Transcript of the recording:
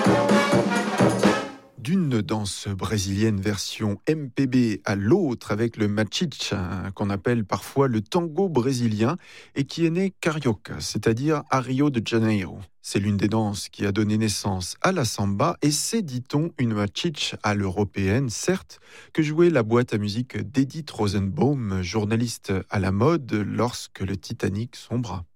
D'une danse brésilienne version MPB à l'autre avec le machicha, qu'on appelle parfois le tango brésilien et qui est né carioca, c'est-à-dire à Rio de Janeiro. C'est l'une des danses qui a donné naissance à la samba et c'est, dit-on, une machicha à l'européenne, certes, que jouait la boîte à musique d'Edith Rosenbaum, journaliste à la mode lorsque le Titanic sombra.